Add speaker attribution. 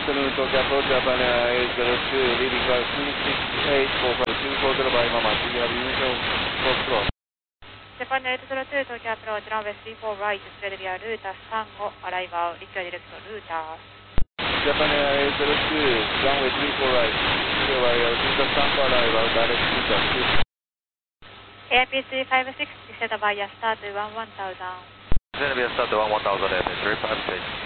Speaker 1: afternoon, Tokyo Approach, Japan Air 802, leading by 26845, 240 by Mama, do you have usual close cross?
Speaker 2: Japan 802, Tokyo Approach, runway 34 right, Australia, Ruta 35, arrival, Victory Direct Ruta.
Speaker 1: Japan Air 802, runway 34 right, Australia, Ruta 35, arrival, direct Ruta 2.
Speaker 2: AIPC 56, set a via start 11,000.
Speaker 3: Via start 11,000, 35 stage.